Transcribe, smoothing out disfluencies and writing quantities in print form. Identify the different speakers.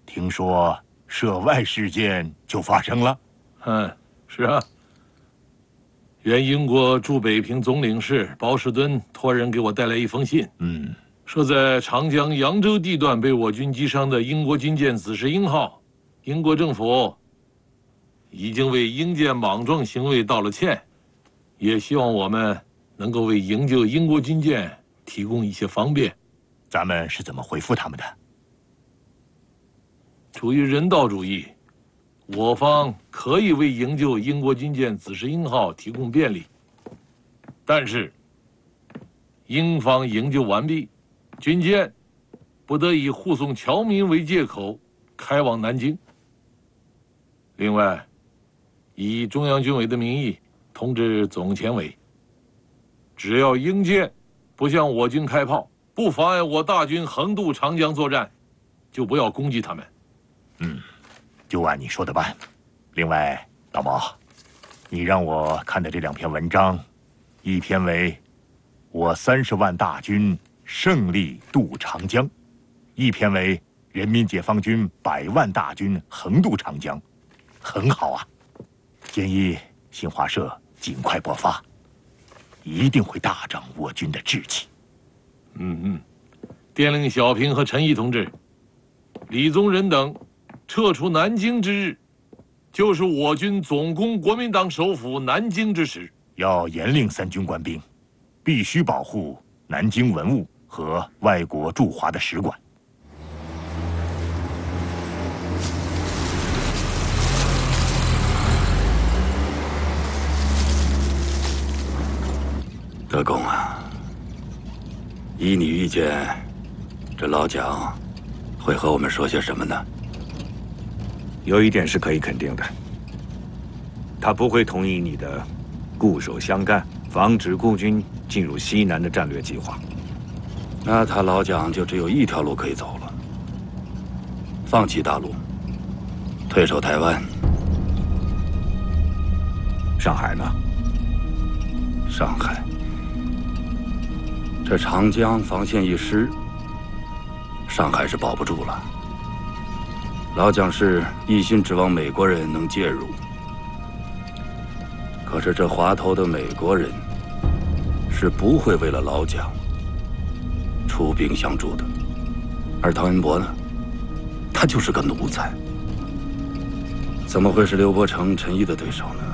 Speaker 1: 听说涉外事件就发生了。
Speaker 2: 是啊。原英国驻北平总领事包士敦托人给我带来一封信，说在长江扬州地段被我军击伤的英国军舰紫石英号，英国政府已经为英舰莽撞行为道了歉，也希望我们能够为营救英国军舰提供一些方便。
Speaker 1: 咱们是怎么回复他们的？
Speaker 2: 出于人道主义，我方可以为营救英国军舰紫石英号提供便利，但是英方营救完毕，军舰不得以护送侨民为借口开往南京。另外，以中央军委的名义通知总前委，只要英舰不向我军开炮，不妨碍我大军横渡长江作战，就不要攻击他们。
Speaker 1: 就按你说的办。另外，老毛，你让我看的这2篇文章，一篇为“我30万大军胜利渡长江”，一篇为“人民解放军100万大军横渡长江”，很好啊。建议新华社尽快播发，一定会大涨我军的志气。
Speaker 2: 电令小平和陈毅同志、李宗仁等撤出南京之日，就是我军总攻国民党首府南京之时。
Speaker 1: 要严令3军官兵必须保护南京文物和外国驻华的使馆。
Speaker 3: 德公啊，依你预见，这老蒋会和我们说些什么呢？
Speaker 4: 有一点是可以肯定的，他不会同意你的固守湘赣、防止顾军进入西南的战略计划。
Speaker 3: 那他老蒋就只有一条路可以走了：放弃大陆，退守台湾。
Speaker 4: 上海呢？
Speaker 3: 上海，这长江防线一失，上海是保不住了。老蒋是一心指望美国人能介入，可是这滑头的美国人是不会为了老蒋出兵相助的。而唐恩伯呢，他就是个奴才，怎么会是刘伯承、陈毅的对手呢？